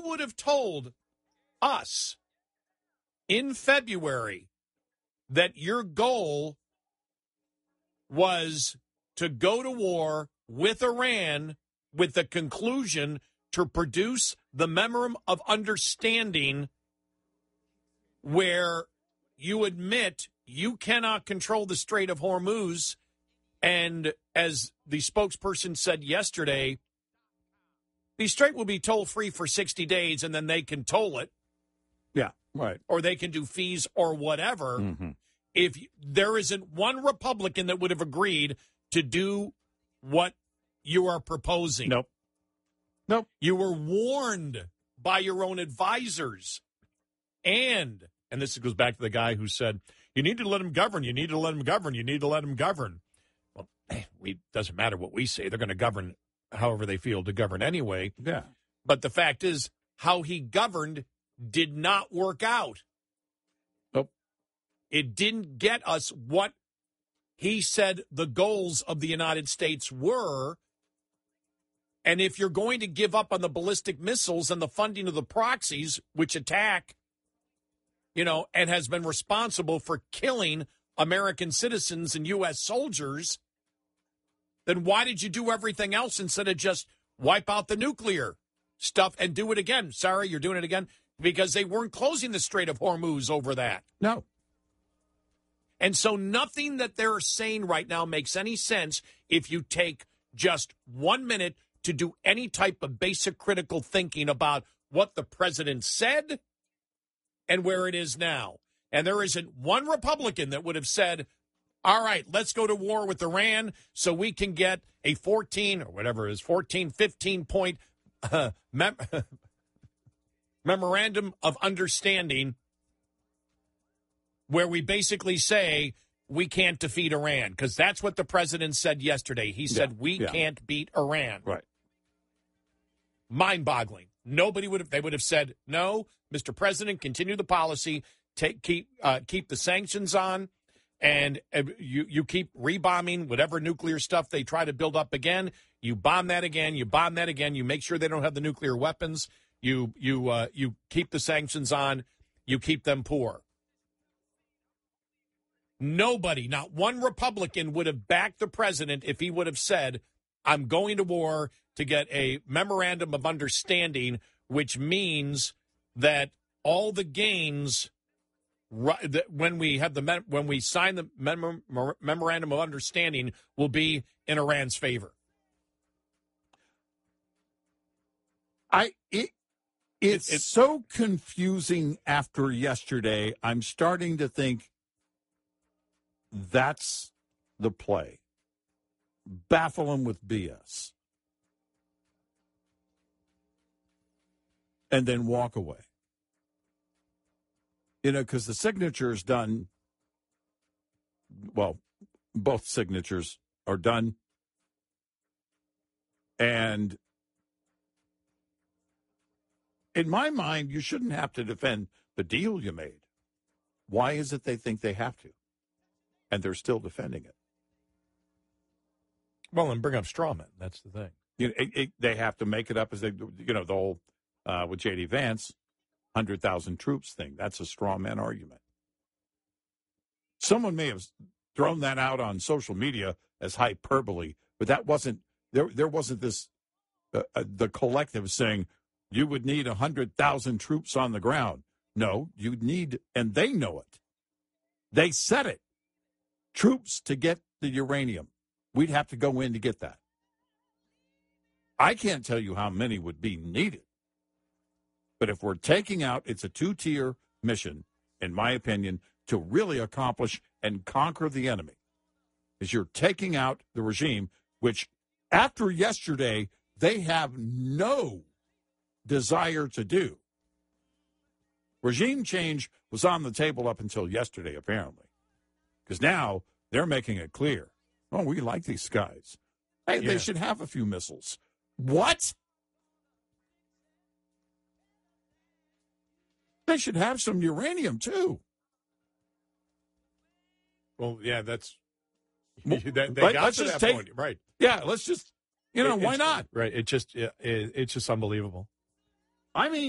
would have told us in February that your goal was to go to war with Iran with the conclusion to produce the memorandum of understanding where you admit you cannot control the Strait of Hormuz, and as the spokesperson said yesterday, the strait will be toll-free for 60 days, and then they can toll it. Yeah, right. Or they can do fees or whatever. Mm-hmm. If there isn't one Republican that would have agreed to do what you are proposing. Nope. You were warned by your own advisors. And this goes back to the guy who said, you need to let him govern, you need to let him govern, you need to let him govern. Well, it doesn't matter what we say. They're going to govern however they feel to govern anyway. Yeah. But the fact is, how he governed did not work out. Nope. It didn't get us what he said the goals of the United States were. And if you're going to give up on the ballistic missiles and the funding of the proxies, which attack, and has been responsible for killing American citizens and U.S. soldiers, then why did you do everything else instead of just wipe out the nuclear stuff and do it again? Sorry, you're doing it again? Because they weren't closing the Strait of Hormuz over that. No. And so nothing that they're saying right now makes any sense if you take just 1 minute to do any type of basic critical thinking about what the president said and where it is now. And there isn't one Republican that would have said, all right, let's go to war with Iran so we can get a 14 or whatever it is, 15 point memorandum of understanding where we basically say we can't defeat Iran, because that's what the president said yesterday. He said we can't beat Iran. Right. Mind-boggling. They would have said, no, Mr. President, continue the policy, keep the sanctions on, and you keep rebombing whatever nuclear stuff they try to build up again. You bomb that again. You bomb that again. You make sure they don't have the nuclear weapons. You keep the sanctions on. You keep them poor. Nobody, not one Republican, would have backed the president if he would have said, I'm going to war to get a memorandum of understanding, which means that all the gains when we sign the memorandum of understanding will be in Iran's favor. It's so confusing after yesterday. I'm starting to think that's the play. Baffle them with BS. And then walk away. Because the signature is done. Well, both signatures are done. And in my mind, you shouldn't have to defend the deal you made. Why is it they think they have to? And they're still defending it. Well, and bring up straw men. That's the thing. They have to make it up as they, the whole, with J.D. Vance, 100,000 troops thing. That's a straw man argument. Someone may have thrown that out on social media as hyperbole, but that wasn't, there wasn't this, the collective saying, you would need 100,000 troops on the ground. No, you'd need, and they know it. They said it. Troops to get the uranium. We'd have to go in to get that. I can't tell you how many would be needed. But if we're taking out, it's a two-tier mission, in my opinion, to really accomplish and conquer the enemy. Is you're taking out the regime, which after yesterday, they have no desire to do. Regime change was on the table up until yesterday, apparently. Because now they're making it clear. Oh, we like these guys. Hey, they should have a few missiles. What? They should have some uranium, too. Well, yeah, that's... Well, they got to that point. Right. Yeah, let's just... why not? Right. It's just unbelievable. I mean...